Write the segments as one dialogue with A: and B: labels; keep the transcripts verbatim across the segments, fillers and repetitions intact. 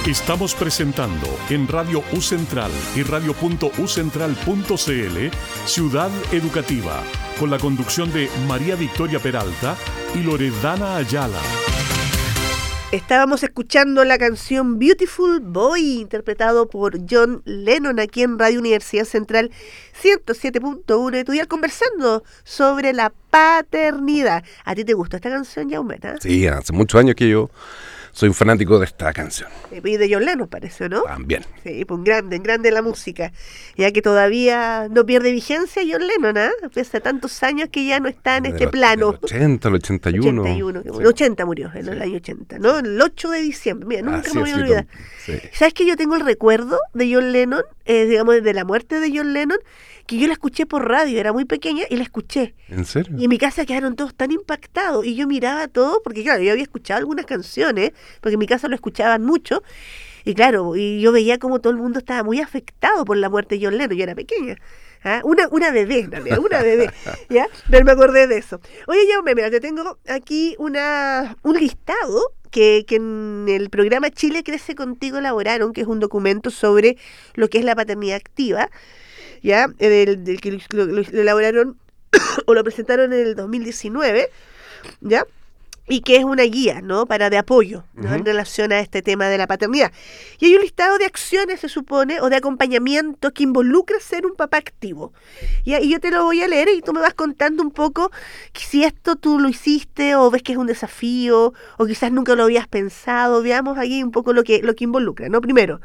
A: Estamos presentando en Radio U Central y radio punto u central punto c l Ciudad Educativa, con la conducción de María Victoria Peralta y Loredana Ayala.
B: Estábamos escuchando la canción Beautiful Boy, interpretado por John Lennon aquí en Radio Universidad Central ciento siete punto uno de tu dial, conversando sobre la paternidad. ¿A ti te gustó esta canción, Jaume? ¿Eh?
C: Sí, hace muchos años que yo soy un fanático de esta canción.
B: Y de John Lennon, parece, ¿no?
C: También.
B: Sí, pues grande, grande la música. Ya que todavía no pierde vigencia John Lennon, ¿ah? ¿eh? Hace tantos años que ya no está en este
C: los,
B: plano.
C: El ochenta, el ochenta y uno.
B: ochenta y uno,
C: sí.
B: El ochenta murió, en
C: sí.
B: el año ochenta, ¿no? El ocho de diciembre. Mira, nunca
C: Así
B: me voy a
C: es,
B: olvidar.
C: Sí.
B: ¿Sabes que yo tengo el recuerdo de John Lennon, eh, digamos, de la muerte de John Lennon, que yo la escuché por radio, era muy pequeña y la escuché.
C: ¿En serio?
B: Y en mi casa quedaron todos tan impactados y yo miraba todo, porque claro, yo había escuchado algunas canciones, porque en mi casa lo escuchaban mucho, y claro, y yo veía como todo el mundo estaba muy afectado por la muerte de John Lennon, yo era pequeña. ¿Ah? Una, una bebé, en realidad, una bebé, ¿ya? Pero me acordé de eso. Oye, Jaume, mira, te tengo aquí una, un listado que, que en el programa Chile Crece Contigo elaboraron, que es un documento sobre lo que es la paternidad activa, ¿ya? Del, del que lo, lo, lo elaboraron o lo presentaron en el dos mil diecinueve, ¿ya? Y que es una guía, ¿no? Para de apoyo, ¿no? Uh-huh. En relación a este tema de la paternidad. Y hay un listado de acciones, se supone, o de acompañamiento que involucra ser un papá activo. Y, y yo te lo voy a leer y tú me vas contando un poco si esto tú lo hiciste o ves que es un desafío o quizás nunca lo habías pensado. Veamos ahí un poco lo que, lo que involucra, ¿no? Primero,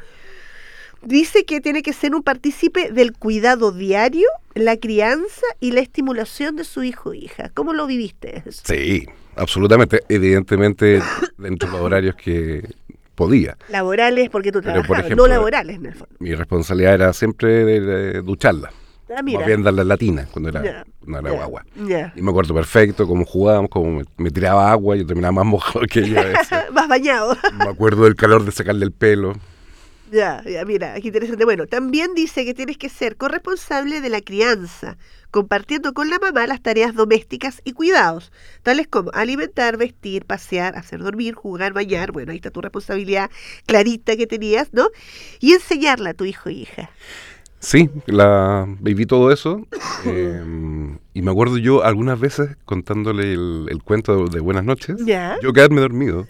B: dice que tiene que ser un partícipe del cuidado diario, la crianza y la estimulación de su hijo o hija. ¿Cómo lo viviste eso?
C: Sí, absolutamente. Evidentemente, dentro de los horarios que podía.
B: Laborales, porque tú
C: Pero,
B: trabajabas,
C: por ejemplo,
B: no laborales, en el fondo.
C: Mi responsabilidad era siempre de, de ducharla.
B: Ah, mira.
C: Más bien darle latina cuando era,
B: Yeah.
C: cuando era
B: Yeah.
C: guagua.
B: Yeah.
C: Y me acuerdo perfecto cómo jugábamos, cómo me, me tiraba agua, yo terminaba más mojado que ella a veces.
B: Más bañado.
C: Me acuerdo del calor de sacarle el pelo.
B: Ya, ya, mira, aquí interesante. Bueno, también dice que tienes que ser corresponsable de la crianza, compartiendo con la mamá las tareas domésticas y cuidados, tales como alimentar, vestir, pasear, hacer dormir, jugar, bañar. Bueno, ahí está tu responsabilidad clarita que tenías, ¿no? Y enseñarla a tu hijo e hija.
C: Sí, la viví todo eso. eh, y me acuerdo yo algunas veces contándole el, el cuento de, de Buenas noches,
B: ¿Ya?
C: yo quedarme dormido.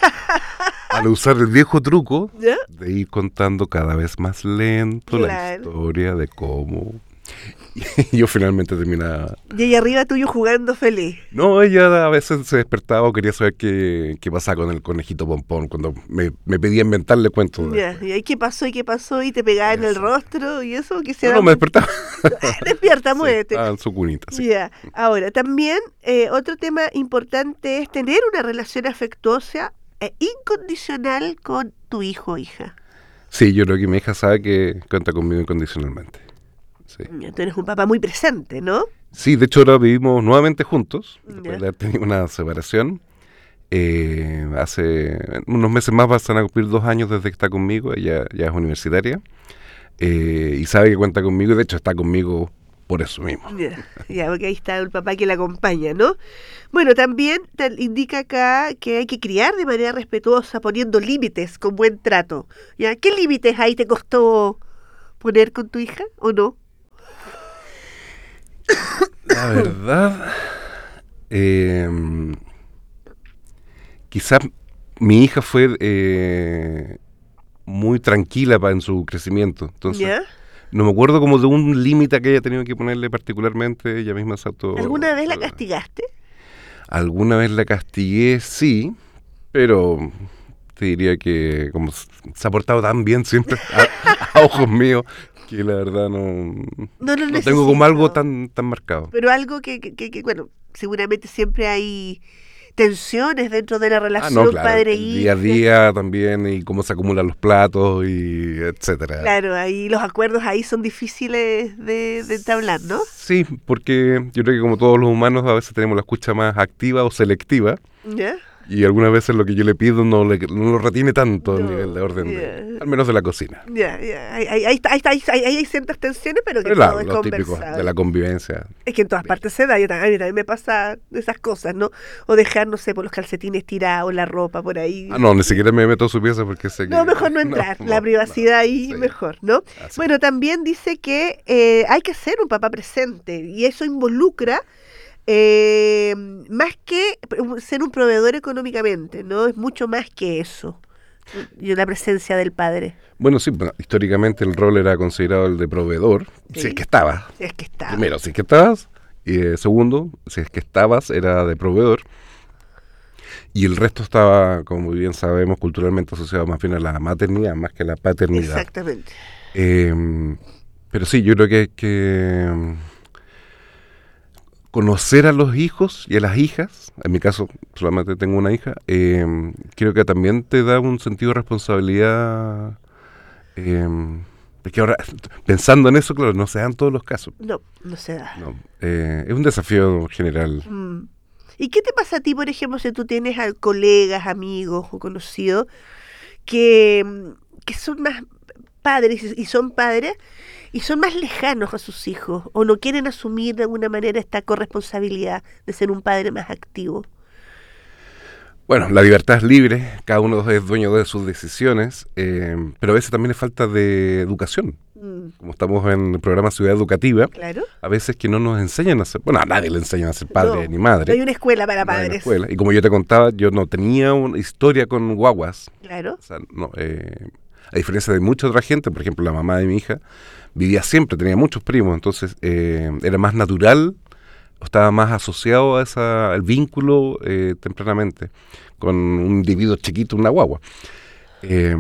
C: Al usar el viejo truco
B: ¿Ya?
C: de ir contando cada vez más lento la
B: Claro.
C: historia de cómo y yo finalmente terminaba.
B: Y ahí arriba tuyo jugando feliz.
C: No, ella a veces se despertaba o quería saber qué, qué pasaba con el conejito pompón cuando me, me pedía inventarle cuentos.
B: Ya, y ahí qué pasó y qué pasó y te pegaba en el rostro y eso que se
C: No,
B: da
C: no, me despertaba.
B: Despierta,
C: Sí,
B: muévete.
C: estaba en su cunita, sí.
B: Ya. Ahora, también eh, otro tema importante es tener una relación afectuosa e incondicional con tu hijo o hija.
C: Sí, yo creo que mi hija sabe que cuenta conmigo incondicionalmente. Sí.
B: Tú eres un papá muy presente, ¿no?
C: Sí, de hecho ahora vivimos nuevamente juntos,
B: Ya.
C: después de haber tenido una separación. Eh, hace unos meses más van a cumplir dos años desde que está conmigo, ella ya es universitaria, eh, y sabe que cuenta conmigo, y de hecho está conmigo por eso mismo.
B: Ya, ya, porque ahí está el papá que la acompaña, ¿no? Bueno, también te indica acá que hay que criar de manera respetuosa, poniendo límites con buen trato. ¿Ya? ¿Qué límites ahí te costó poner con tu hija o no?
C: La verdad, eh, quizás mi hija fue eh, muy tranquila pa, en su crecimiento, entonces
B: ¿Ya?
C: no me acuerdo como de un límite que haya tenido que ponerle particularmente, ella misma se auto...
B: ¿Alguna vez la castigaste?
C: Alguna vez la castigué, sí, pero te diría que como se ha portado tan bien siempre a, a ojos míos, que la verdad no,
B: No lo
C: no tengo como
B: necesito.
C: algo tan, tan marcado.
B: Pero algo que, que, que, que, bueno, seguramente siempre hay tensiones dentro de la
C: Ah,
B: relación
C: no, claro, el
B: padre-hija.
C: día a día también, y cómo se acumulan los platos, y etcétera.
B: Claro, ahí los acuerdos ahí son difíciles de, de entablar, ¿no?
C: Sí, porque yo creo que como todos los humanos a veces tenemos la escucha más activa o selectiva,
B: ¿Ya?
C: Y algunas veces lo que yo le pido no, le, no lo retiene tanto
B: No,
C: el nivel de orden,
B: yeah.
C: de, al menos de la cocina.
B: Ya, ya, ahí, ahí, ahí, está- ahí, está- ahí, ahí hay ciertas tensiones, pero que
C: Pero
B: todo
C: la-
B: es
C: los típicos
B: conversable.
C: de la convivencia.
B: Es que en todas partes se da, yo también, a mí también me pasa esas cosas, ¿no? O dejar, no sé, por los calcetines tirados, la ropa por ahí.
C: Ah, no, ni siquiera me meto a su pieza porque sé que...
B: No, mejor no entrar,
C: no,
B: la
C: no,
B: privacidad
C: no,
B: ahí
C: sí.
B: mejor, ¿no?
C: Así.
B: Bueno, también dice que eh, hay que ser un papá presente y eso involucra eh, más que ser un proveedor económicamente, ¿no? Es mucho más que eso, y la presencia del padre.
C: Bueno, sí, bueno, históricamente el rol era considerado el de proveedor,
B: Sí.
C: si es que estabas.
B: Si es que está.
C: Primero, si es que estabas, y eh, segundo, si es que estabas, era de proveedor. Y el resto estaba, como muy bien sabemos, culturalmente asociado más bien a la maternidad, más que a la paternidad.
B: Exactamente.
C: Eh, pero sí, yo creo que hay que mm, conocer a los hijos y a las hijas. En mi caso, solamente tengo una hija. Eh, creo que también te da un sentido de responsabilidad. Eh, es que ahora, pensando en eso, claro, no se dan todos los casos.
B: No, no se da.
C: No, eh, es un desafío general.
B: Mm. ¿Y qué te pasa a ti, por ejemplo, si tú tienes a colegas, amigos o conocidos que, mm, que son más padres y y son padres y son más lejanos a sus hijos o no quieren asumir de alguna manera esta corresponsabilidad de ser un padre más activo?
C: Bueno, la libertad es libre, cada uno es dueño de sus decisiones, eh, pero a veces también es falta de educación.
B: Mm,
C: Como estamos en el programa Ciudad Educativa,
B: claro.
C: a veces que no nos enseñan a ser, bueno, a nadie le enseñan a ser padre
B: No,
C: ni madre.
B: No hay una escuela para
C: no hay una
B: padres.
C: escuela. Y como yo te contaba, yo no tenía una historia con guaguas.
B: Claro.
C: O sea, no, eh, a diferencia de mucha otra gente, por ejemplo, la mamá de mi hija vivía siempre, tenía muchos primos, entonces eh, era más natural, estaba más asociado a esa, al vínculo eh, tempranamente con un individuo chiquito, una guagua. Eh,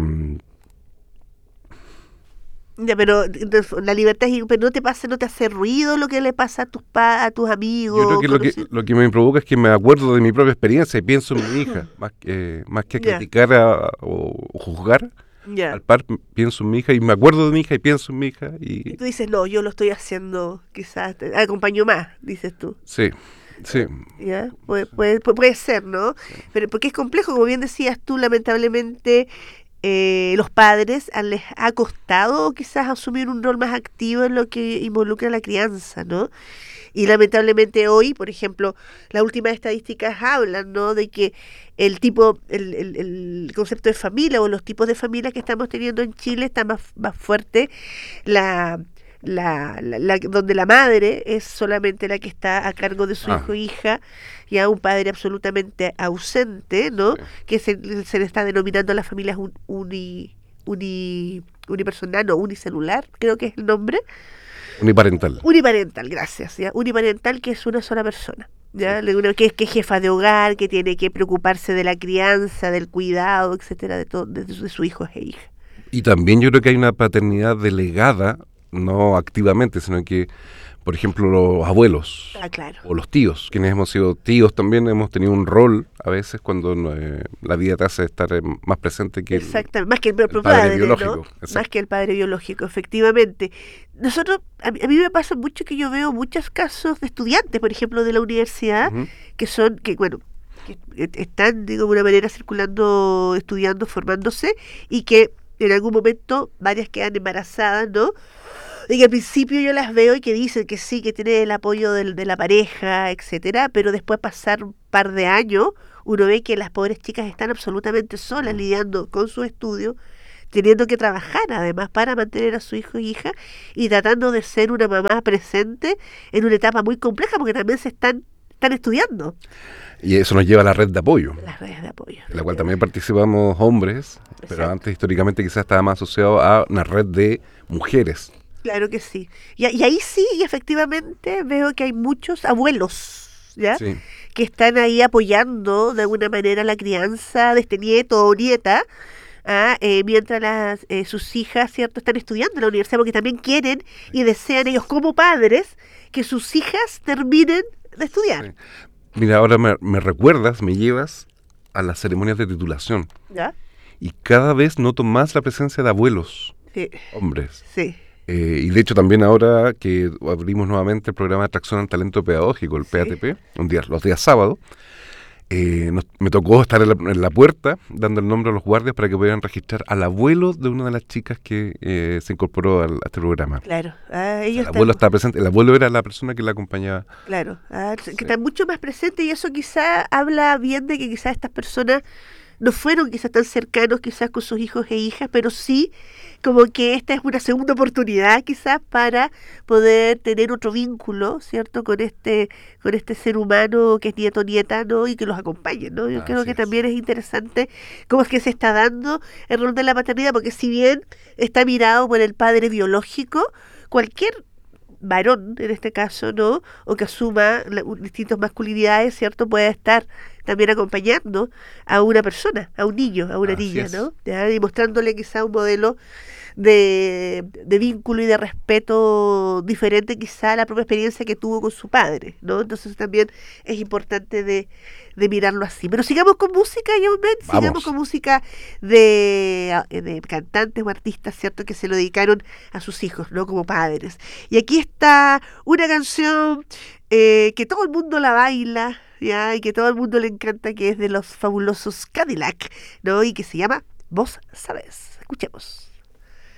B: Ya, pero entonces, la libertad es, pero no te pasa, no te hace ruido lo que le pasa a tus pa, a tus amigos.
C: yo creo que lo, que
B: conocidos?
C: lo que me provoca es que me acuerdo de mi propia experiencia y pienso en mi hija, más que, más que
B: Ya.
C: criticar a- o, o juzgar.
B: Ya.
C: Al par pienso en mi hija y me acuerdo de mi hija y pienso en mi hija
B: Y
C: y
B: tú dices, no, yo lo estoy haciendo, quizás, te acompaño más, dices tú.
C: sí, sí.
B: ¿Ya? Puede, puede, pu- puede ser, ¿no? Pero porque es complejo, como bien decías tú, lamentablemente eh, los padres a- les ha costado quizás asumir un rol más activo en lo que involucra la crianza, ¿no? Y lamentablemente hoy, por ejemplo, las últimas estadísticas hablan, ¿no?, de que el tipo, el, el, el concepto de familia o los tipos de familia que estamos teniendo en Chile está más, más fuerte la, la, la, la- donde la madre es solamente la que está a cargo de su
C: Ah.
B: hijo o hija, ya un padre absolutamente ausente, ¿no?
C: Sí.
B: Que se, se le está denominando a las familias un, uni, uni, unipersonal, no, unicelular, creo que es el nombre.
C: Uniparental.
B: Uniparental, gracias, ¿ya? Uniparental, que es una sola persona, ¿ya? Le- una- Que, es- que es jefa de hogar, que tiene que preocuparse de la crianza, del cuidado, etcétera, de, todo, de, su- de sus hijos e hijas.
C: Y también yo creo que hay una paternidad delegada, no activamente, sino que, por ejemplo, los abuelos
B: Ah, claro.
C: o los tíos, quienes hemos sido tíos también hemos tenido un rol a veces cuando eh, la vida te hace estar eh, más presente que el-
B: Exactamente, más que el propio
C: padre
B: padre,
C: biológico,
B: ¿no?
C: exacto.
B: Más que el padre biológico, efectivamente. Nosotros, a mí, a mí me pasa mucho que yo veo muchos casos de estudiantes, por ejemplo, de la universidad,
C: Ujú.
B: que son, que bueno, que eh, están de alguna manera circulando, estudiando, formándose, y que en algún momento varias quedan embarazadas, ¿no? Y que al principio yo las veo y que dicen que sí, que tiene el apoyo del- de la pareja, etcétera, pero después pasar un par de años, uno ve que las pobres chicas están absolutamente solas lidiando con su estudio, teniendo que trabajar además para mantener a su hijo y hija y tratando de ser una mamá presente en una etapa muy compleja porque también se están, están estudiando
C: Y eso nos lleva a la red de apoyo,
B: las redes de apoyo.
C: en la cual también participamos hombres, pero
B: Exacto.
C: antes históricamente quizás estaba más asociado a una red de mujeres.
B: Claro que sí. Y, a- y ahí sí, y efectivamente veo que hay muchos abuelos, ¿ya?
C: Sí.
B: Que están ahí apoyando de alguna manera la crianza de este nieto o nieta, ¿ah? Eh, mientras las, eh, sus hijas, ¿cierto?, están estudiando en la universidad, porque también quieren y desean ellos como padres que sus hijas terminen de estudiar.
C: Sí. Mira, ahora me, me recuerdas, me llevas a las ceremonias de titulación
B: ¿Ya?
C: y cada vez noto más la presencia de abuelos,
B: Sí,
C: hombres.
B: sí.
C: Eh, y de hecho también ahora que abrimos nuevamente el programa de atracción al talento pedagógico, el
B: Sí.
C: P A T P, un día, los días sábados, Eh, nos- me tocó estar en la, en la puerta dando el nombre a los guardias para que pudieran registrar al abuelo de una de las chicas que eh, se incorporó al- a este programa.
B: Claro, ah,
C: O sea,
B: ellos
C: el abuelo
B: están,
C: estaba presente, el abuelo era la persona que la acompañaba.
B: claro, ah, que
C: Sí.
B: están mucho más presentes y eso quizá habla bien de que quizás estas personas no fueron quizás tan cercanos quizás con sus hijos e hijas, pero sí como que esta es una segunda oportunidad quizás para poder tener otro vínculo, ¿cierto? Con este, con este ser humano que es nieto nieta, ¿no? Y que los acompañe, ¿no? Yo creo
C: Así
B: que
C: es.
B: también es interesante cómo es que se está dando el rol de la maternidad, porque si bien está mirado por el padre biológico, cualquier varón, en este caso, ¿no? O que asuma la- u- distintas masculinidades, ¿cierto? Puede estar también acompañando a una persona, a un niño, a una
C: Así
B: niña,
C: es.
B: ¿no? ¿Ya? Y mostrándole quizá un modelo de, de vínculo y de respeto diferente quizá a la propia experiencia que tuvo con su padre, ¿no? Entonces también es importante de, de mirarlo así. Pero sigamos con música, John Ben, sigamos
C: Vamos.
B: con música de, ah, de cantantes o artistas, ¿cierto? Que se lo dedicaron a sus hijos, ¿no? Como padres. Y aquí está una canción eh, que todo el mundo la baila, ¿ya? Y que todo el mundo le encanta, que es de los fabulosos Cadillac, ¿no? Y que se llama Vos Sabés. Escuchemos.